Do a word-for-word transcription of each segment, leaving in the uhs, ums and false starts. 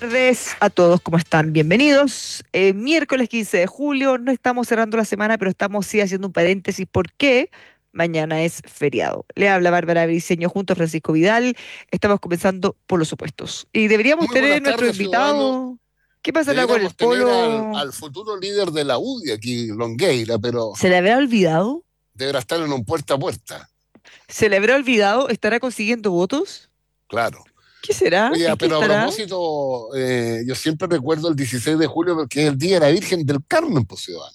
Tardes a todos, ¿cómo están? Bienvenidos. Eh, miércoles quince de julio, no estamos cerrando la semana, pero estamos sí haciendo un paréntesis porque mañana es feriado. Le habla Bárbara Briceño junto a Francisco Vidal. Estamos comenzando por los supuestos. Y deberíamos Muy buenas tener nuestro tardes, ciudadanos. invitado. ¿Qué pasará con el Deberíamos tener al, polo? al futuro líder de la U D I aquí, Longueira, pero ¿Se le habrá olvidado? deberá estar en un puerta a puerta, ¿Se le habrá olvidado? ¿Estará consiguiendo votos? claro. ¿Qué será? Oye, ¿En qué pero a estará? propósito, eh, yo siempre recuerdo el dieciséis de julio porque es el Día de la Virgen del Carmen, pues, ciudadano.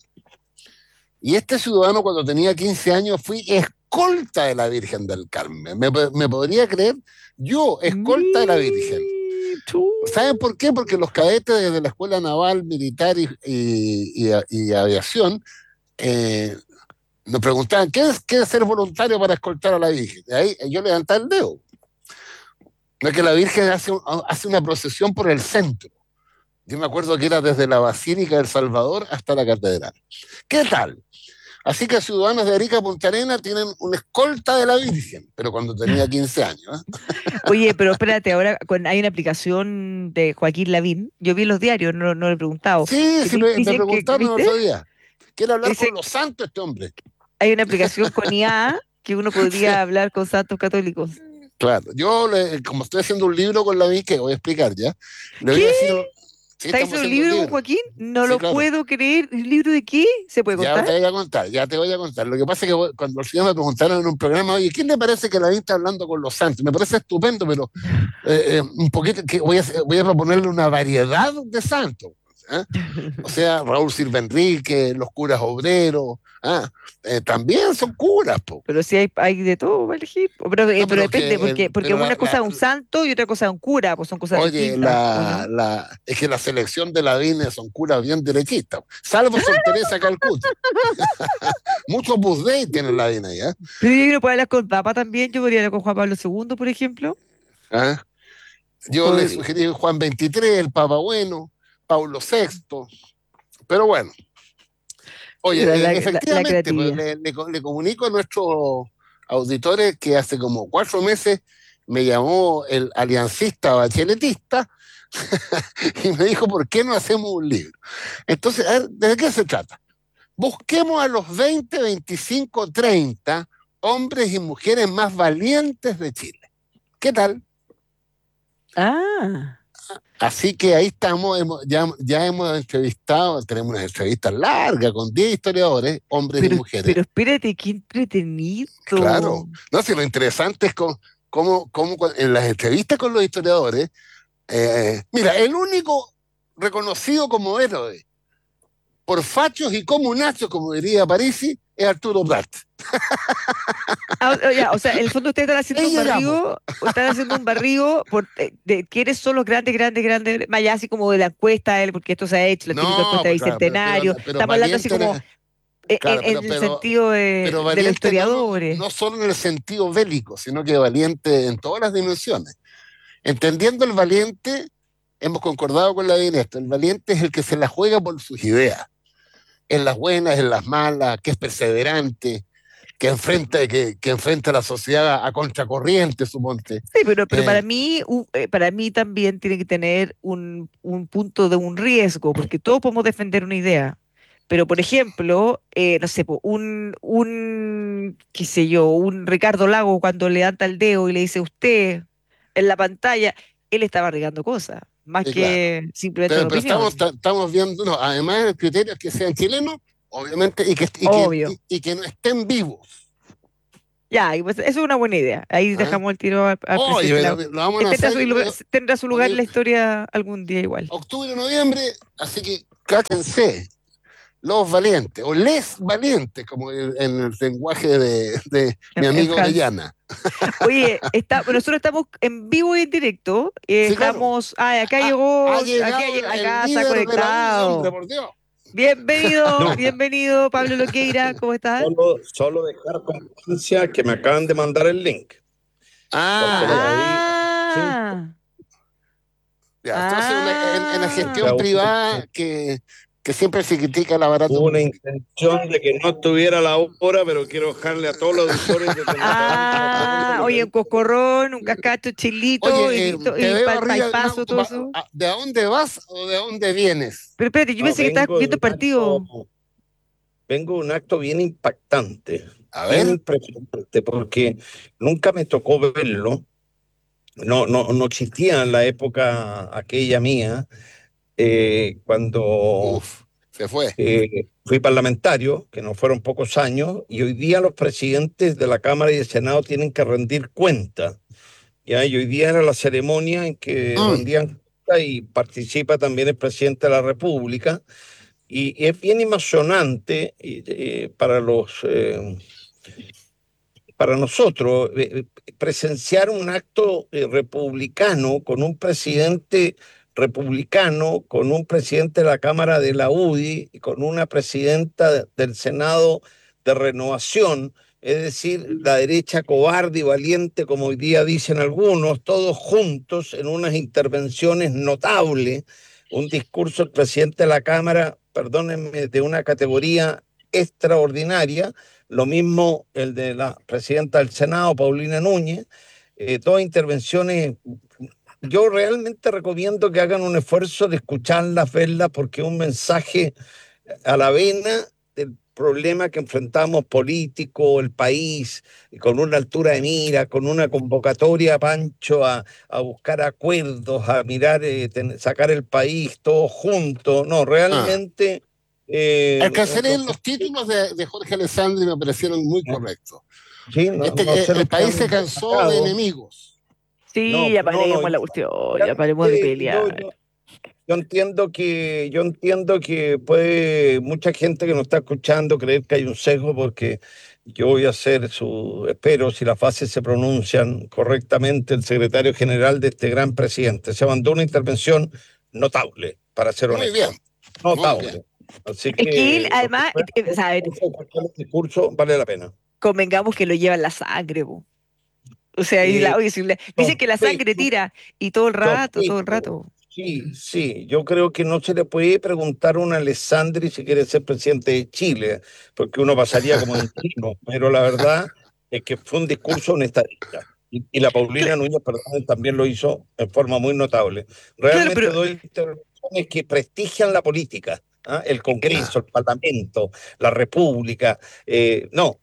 Y este ciudadano, cuando tenía quince años, fui escolta de la Virgen del Carmen. ¿Me, me podría creer? Yo, escolta de la Virgen. Mi- tú. ¿Saben por qué? Porque los cadetes de la Escuela Naval, Militar y, y, y, y Aviación eh, nos preguntaban, ¿qué es, ¿qué es ser voluntario para escoltar a la Virgen? Y ahí yo levantaba el dedo. No es que la Virgen hace, un, hace una procesión por el centro. Yo me acuerdo que era desde la Basílica del Salvador hasta la Catedral. ¿Qué tal? Así que ciudadanos de Arica Punta Arenas tienen una escolta de la Virgen, pero cuando tenía quince años. ¿eh? Oye, pero espérate, ahora con- hay una aplicación de Joaquín Lavín. Yo vi los diarios, no, no le he preguntado. Sí, Que sí, di- me, me dicen que, preguntaron el ¿viste? otro día. Quiere hablar con Dicen los santos este hombre. hay una aplicación con I A que uno Sí, podría hablar con santos católicos. claro. Yo, le, como estoy haciendo un libro con la Virgen, que voy a explicar ya, le voy ¿Qué? a decir, sí, ¿Está estamos haciendo un haciendo un libro con libro. Joaquín? No Sí, lo claro. puedo creer. ¿Un libro de qué? ¿Se puede Ya contar? te voy a contar, ya te voy a contar. Lo que pasa es que voy- cuando los señores me preguntaron en un programa, oye, ¿quién le parece que la Virgen está hablando con los santos? Me parece estupendo, pero eh, eh, un poquito, que voy a, voy a proponerle una variedad de santos. ¿eh? O sea, Raúl Silva Enrique, los curas obreros, ¿ah? Eh, también son curas, po. Pero sí hay, hay de todo para elegir. Pero, eh, No, pero pero depende, que, porque, el, porque pero una la, cosa la, es un santo y otra cosa es un cura, pues son cosas oye, distintas, ¿o la, no? la, es que la selección de la D I N E son curas bien derechistas, salvo Sor Teresa Calcuta. Muchos Busday tienen la D I N E, ¿ya? Pero yo no puedo hablar con Papa también. Yo podría hablar con Juan Pablo segundo, por ejemplo. ¿Ah? Yo le Podría. sugerí Juan veintitrés, el Papa Bueno, Paulo sexto, pero bueno. Oye, La, eh, la, la, la efectivamente, pues, creatividad. le, le, le comunico a nuestros auditores que hace como cuatro meses me llamó el aliancista bacheletista y me dijo, ¿por qué no hacemos un libro? Entonces, a ver, ¿de qué se trata? Busquemos a los veinte, veinticinco, treinta hombres y mujeres más valientes de Chile. ¿Qué tal? Ah. Así que ahí estamos, hemos, ya, ya hemos entrevistado, tenemos unas entrevistas largas con diez historiadores, hombres y Pero, mujeres. pero espérate, qué entretenido. Claro, no, si lo interesante es cómo, cómo, cómo en las entrevistas con los historiadores, eh, mira, el único reconocido como héroe por fachos y comunachos, como diría Parisi, es Arturo Prat. Ah, o, ya, o sea, en el fondo ustedes están haciendo Ahí un llegamos. barrido, o están haciendo un barrido por, eh, de quiénes son los grandes, grandes, grandes, más allá así como de la encuesta, él, porque esto se ha hecho, la típica No, encuesta de pues, claro, pero, pero, bicentenario. pero Estamos hablando así valiente, como eh, en, claro, pero, en el pero, sentido de, pero de los valiente no, no, historiadores. no solo en el sentido bélico, sino que valiente en todas las dimensiones. Entendiendo el valiente, hemos concordado con la D I N esto, el valiente es el que se la juega por sus ideas, en las buenas, en las malas, que es perseverante, que enfrenta, que, que enfrenta a la sociedad a contracorriente, suponte. Sí, pero, pero para Eh, mí, u- eh, para mí también tiene que tener un, un punto de un riesgo, porque todos podemos defender una idea. Pero, por ejemplo, eh, no sé, po, un, un, qué sé yo, un Ricardo Lago cuando levanta el dedo y le dice usted en la pantalla, él estaba regando cosas, más sí, claro. que simplemente Pero, una pero estamos, opinión. estamos viendo, no, además el criterio es que sean chilenos, obviamente, y que, y que, Obvio. y, y que no estén vivos. Ya, y pues, eso es una buena idea. Ahí ¿Ah? dejamos el tiro al, al Oye, presidente pero Lago. lo vamos Él a tendrá hacer, su, yo lugar- creo, tendrá su lugar en la noviembre, historia algún día igual. octubre, noviembre, así que cátense. Los valientes, o les valientes, como en, en el lenguaje de, de En, mi en amigo Francia. Orellana. Oye, está, bueno, nosotros estamos en vivo y en directo. eh, Sí, claro. estamos, ay, acá Ha, llegó, ha aquí ha llegado llegado, el acá se ha líder de la U D I, hombre, conectado. por Dios. Bienvenido, No, bienvenido, Pablo Loqueira, ¿cómo estás? solo, solo dejar constancia que me acaban de mandar el link, porque Ah, le ya. pedí cinco Ah, Ya, entonces una- en, en la ah. gestión privada que, que siempre se critica el aparato. Hubo una intención de que no estuviera la hora, pero quiero dejarle a todos los auditores de Ah, oye, un coscorrón, un cascacho, chilito Oye, y, eh, to- te y veo pal, arriba del paso, auto, todo va- eso. a- ¿de dónde vas o de dónde vienes? Pero espérate, yo No, pensé que estabas vengo de viendo el un partido. acto, vengo de un acto bien impactante, A bien ver, impresionante, porque nunca me tocó verlo. No, no, no existía en la época aquella mía, eh, cuando uf, se fue. eh, fui parlamentario, que no fueron pocos años, y hoy día los presidentes de la Cámara y del Senado tienen que rendir cuenta. ¿Ya? Y hoy día era la ceremonia en que Mm, rendían cuenta y participa también el presidente de la República. Y es bien emocionante y, eh, para los eh, para nosotros eh, presenciar un acto eh, republicano con un presidente republicano, con un presidente de la Cámara de la U D I y con una presidenta del Senado de Renovación, es decir, la derecha cobarde y valiente, como hoy día dicen algunos, todos juntos en unas intervenciones notables, un discurso del presidente de la Cámara, perdónenme, de una categoría extraordinaria, lo mismo el de la presidenta del Senado, Paulina Núñez, eh, todas intervenciones. Yo realmente recomiendo que hagan un esfuerzo de escucharlas, verlas, porque es un mensaje a la vena del problema que enfrentamos político, el país, y con una altura de mira, con una convocatoria, Pancho, a, a buscar acuerdos, a mirar, eh, ten, sacar el país todos juntos. No, ah. realmente... Eh, Alcanzaré los títulos de, de Jorge Alessandri, me parecieron muy correctos. Sí, no, Este, no eh, sé el lo que país se han cansó de sacado. enemigos. Sí, No, ya no, no. paremos la cuestión, ya paremos de Realmente yo, pelear. yo, yo entiendo que, yo entiendo que puede mucha gente que nos está escuchando creer que hay un sesgo porque yo voy a ser su, espero, si las fases se pronuncian correctamente, el secretario general de este gran presidente. Se mandó una intervención notable, para ser Muy bien, honesto. muy bien. Notable. Así Es que él, que lo que además, fue eh, eh, o sea, a ver, el discurso vale la pena. convengamos que lo lleva en la sangre, po. O sea, y la, Eh, oye, si la- dicen que la sangre sospecho, tira y todo el rato, todo el sospecho. rato. Sí, sí, yo creo que no se le puede preguntar a un Alessandri si quiere ser presidente de Chile, porque uno pasaría como un chino, pero la verdad es que fue un discurso un estadista. Y, y la Cla- Paulina Núñez, perdón, también lo hizo en forma muy notable. Claro, Realmente pero doy intervenciones que prestigian la política, ¿ah? El Ah, Congreso, el Parlamento, la República. Eh, no,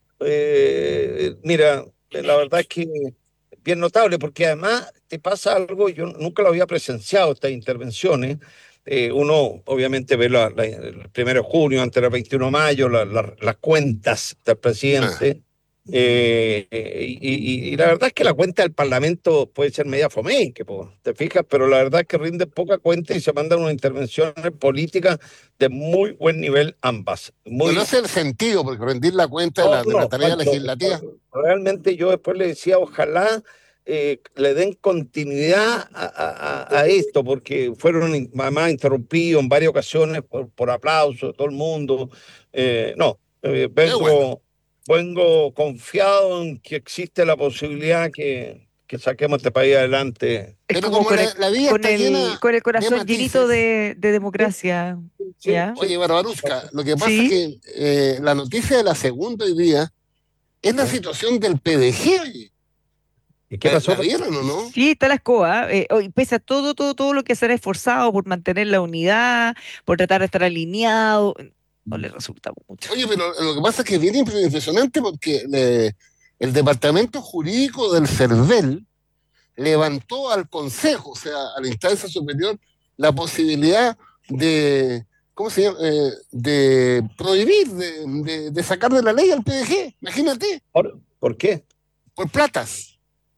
eh, mira, la verdad es que bien notable, porque además te pasa algo, yo nunca lo había presenciado, estas intervenciones. Eh, uno obviamente ve la, la, el primero de junio, antes del veintiuno de mayo, la, la, las cuentas del ah. presidente. Eh, y, y, y, la verdad es que la cuenta del Parlamento puede ser media fomenque, te fijas, pero la verdad es que rinde poca cuenta y se mandan unas intervenciones políticas de muy buen nivel ambas. Bueno, Muy, ese es el sentido, porque rendir la cuenta de no, la, de la no, tarea Pancho, legislativa. realmente yo después le decía, ojalá eh, le den continuidad a, a- a esto, porque fueron in- además interrumpidos en varias ocasiones por, por aplausos de todo el mundo. Eh, no, eh, Qué bueno. vengo, vengo confiado en que existe la posibilidad que, que saquemos este país adelante. es Pero como como con la, el, la vida con está el, llena con el de corazón llenito matices, de, de Sí, democracia, sí, ¿ya? sí. oye, Barbarusca, lo que pasa es Sí, que eh, la noticia de la segunda hoy día es la ¿Eh? situación del P D G, oye. ¿Y qué ¿La, pasó? la vieron o no? sí, está la escoba. Eh, hoy pese a todo, todo, todo lo que se ha esforzado por mantener la unidad, por tratar de estar alineado, no le resulta mucho. Oye, pero lo que pasa es que es bien impresionante porque le- el departamento jurídico del CERVEL levantó al Consejo, o sea, a la instancia superior, la posibilidad de, ¿cómo se llama? Eh, de prohibir, de, de- de sacar de la ley al P D G, imagínate, ¿Por, por qué? por platas.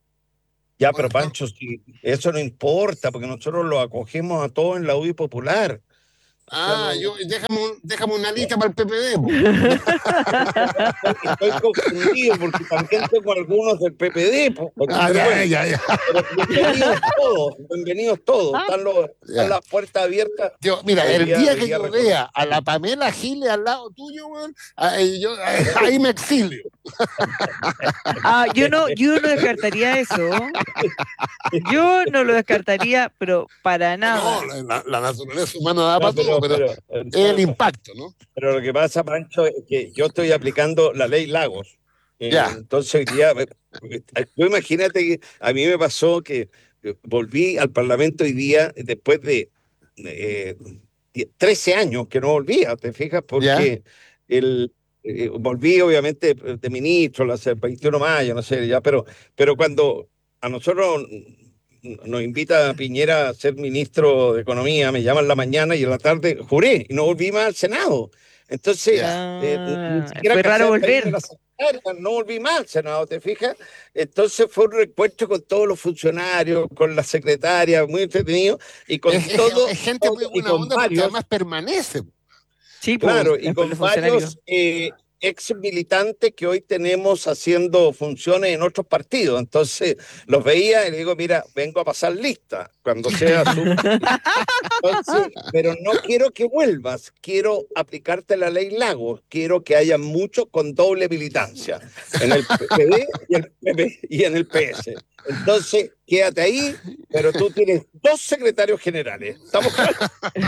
Ya, Por- pero por- Pancho, si eso no importa, porque nosotros lo acogemos a todos en la U D I Popular. O sea, ah, no, no, yo, déjame, un- déjame una lista para el P P D, po. estoy, estoy confundido porque también tengo algunos del P P D, po, Ah, pero ya, bueno, ya, ya, pero bienvenidos todos, bienvenidos todos, están, los, están ya. las puertas abiertas. Yo, mira, Hoy el día, día hoy que día yo reconozco. vea a la Pamela Giles al lado tuyo, weón, ahí, yo, ahí me exilio. Ah, yo no, yo no descartaría eso. Yo no lo descartaría, pero para No, no, nada. la, la naturaleza humana da No, para pero no, pero pero, es el impacto, ¿no? pero lo que pasa, Pancho, es que yo estoy aplicando la ley Lagos. Eh, Ya. entonces, hoy día, eh, tú imagínate que a mí me pasó que eh, volví al Parlamento hoy día después de eh, die- trece años que no volvía, ¿te fijas? Ya. Porque el, eh, volví obviamente de ministro, la- el veintiuno de mayo, no sé, ya, pero, pero cuando a nosotros nos invita Piñera a ser ministro de Economía, me llaman en la mañana y en la tarde juré y no volví más al Senado. Entonces, Ya. eh, ni Ah, siquiera fue casé raro a pedirme volver. la secretaria, no volví más al Senado, ¿te fijas? Entonces fue un reencuentro con todos los funcionarios, con la secretaria, muy entretenido, y con Es, es- todo, es gente muy y buena con onda porque varios, además permanece. Sí, pues, claro, y después los con funcionarios. varios eh, ex militantes que hoy tenemos haciendo funciones en otros partidos. Entonces los veía y le digo, mira, vengo a pasar lista cuando sea su... Entonces, pero no quiero que vuelvas, quiero aplicarte la ley Lagos, quiero que haya mucho con doble militancia en el P P D y, el P P y en el P S. Entonces, quédate ahí, pero tú tienes dos secretarios generales. ¿Estamos claros?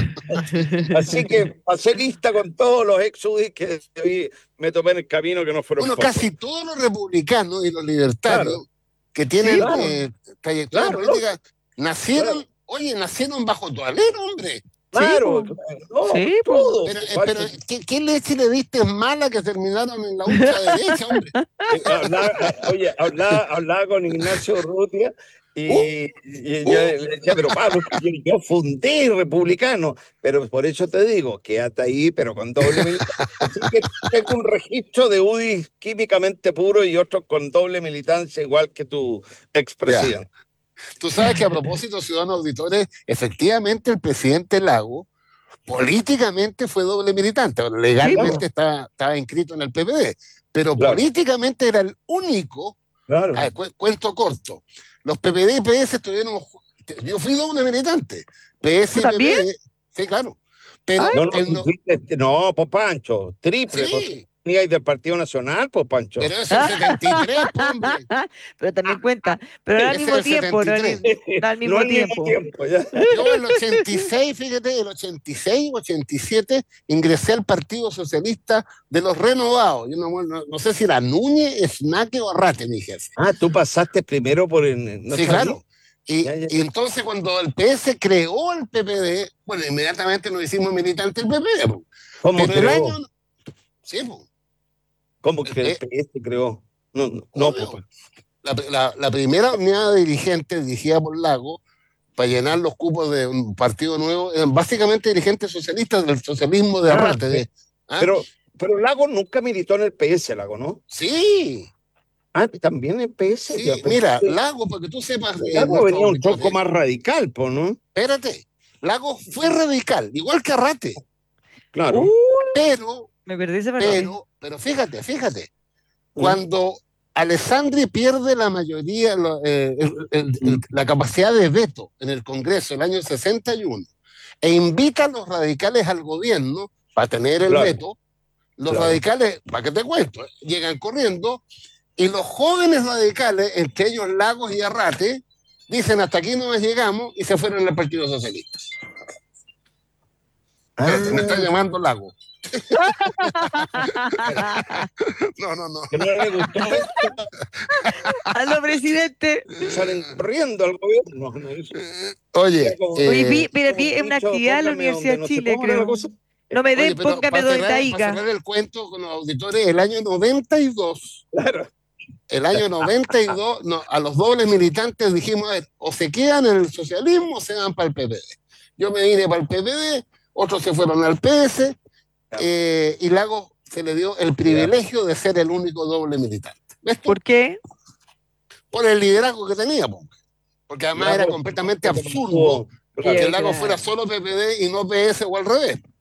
Así que pasé lista con todos los ex U D I que hoy me tomé en el camino, que no fueron Bueno, pocos. casi todos los republicanos y los Claro, libertarios que Sí, tienen claro, pues. eh, trayectoria claro, política lógico, nacieron, claro, oye, nacieron bajo tu alero, hombre. Sí, claro, pues. claro, no, Sí, pues. todo, Pero, eh, pero Pancho. ¿qué, qué leche le diste mala que terminaron en la ultraderecha, hombre? Eh, hablaba, oye, hablaba, hablaba con Ignacio Urrutia Uh, y, y yo uh, le decía, pero Pablo, yo, yo fundé republicano, pero por eso te digo, quédate ahí, pero con doble militancia. Así que tengo un registro de U D I químicamente puro y otros con doble militancia, igual que tu ya. expresidente. Tú sabes que a propósito, ciudadanos auditores, efectivamente el presidente Lago políticamente fue doble militante, Sí, legalmente pues. Claro, estaba, estaba inscrito en el P P D, pero claro, políticamente era el único. A claro. ver, cu cuento corto. Los P P D y P S tuvieron. Yo fui doble militante. P S ¿Tú y también? P P D, sí, claro. Ay, Pero No, no, el tú no, fuiste- no, pues Pancho, triple, pues sí, veníais del Partido Nacional, pues Pancho. pero es el setenta y tres, po, hombre. pero también cuenta. Pero no al Ese es mismo el tiempo, no, al mi- setenta y tres. no al No mismo al mismo tiempo. tiempo, ya. Yo el ochenta y seis, fíjate, el ochenta y seis, ochenta y siete, ingresé al Partido Socialista de los Renovados. Yo no, no, no sé si era Núñez, Snaque o Arrate, mi jefe. Ah, tú pasaste primero por el... No Sí, sabía. claro. Y, Ya, ya. y entonces cuando el P S creó el P P D, bueno, inmediatamente nos hicimos militantes del P P D. Po. ¿Cómo Pero el año, creó? sí, po, ¿Cómo el que el P- P S creó? No, no, no, pues, obvio. La, la, la primera unidad de dirigentes dirigida por Lago para llenar los cupos de un partido nuevo eran básicamente dirigentes socialistas del socialismo de ah, Arrate. De, ¿ah? pero, pero Lago nunca militó en el P S, Lago, ¿no? Sí, Ah, también en el P S. Yo sí, pensé mira, que Lago, para que tú sepas, eh, Lago nuestros venía un poco auditores, más radical, pues, ¿no? espérate, Lago fue radical, igual que Arrate, Uh, Claro. pero, me perdí esa parte. pero, pero fíjate, fíjate, Mm, cuando Alessandri pierde la mayoría, lo- eh, el- el- el- mm, la capacidad de veto en el Congreso el año sesenta y uno e invita a los radicales al gobierno para tener el Claro, veto, los claro. radicales, para que te cuento, eh, llegan corriendo y los jóvenes radicales, entre ellos Lagos y Arrate, dicen hasta aquí no nos llegamos y se fueron al Partido Socialista. Espérate, me está Ah, llamando Lagos. No, no, no. que no le gustó esto, Aló, presidente. salen corriendo al gobierno. ¿No? Eso. Eh, Oye, Ya como, Oye, eh, vi, mira, como vi he una dicho, actividad en la póngame Universidad donde de no sé Chile, cómo era la creo. cosa. No me oye, den, pero póngame para cerrar, para Doitaica. cerrar el cuento con los auditores, el año noventa y dos, Claro. el año noventa y dos, no, a los dobles militantes dijimos, a ver, o se quedan en el socialismo o se van para el P P D. Yo me vine para el P P D, otros se fueron al P S, eh, y Lago se le dio el privilegio de ser el único doble militante. ¿Ves tú? ¿Por qué? Por el liderazgo que tenía, po. Porque además era Lago, completamente como absurdo tuvo- que claro. el Lago claro. fuera solo P P D y no P S o al revés.